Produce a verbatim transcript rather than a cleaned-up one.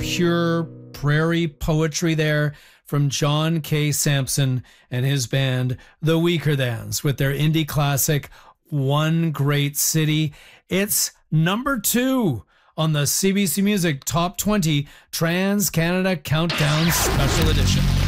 pure prairie poetry there from John K. Sampson and his band, The Weakerthans, with their indie classic, One Great City. It's number two on the C B C Music Top twenty Trans Canada Countdown Special Edition.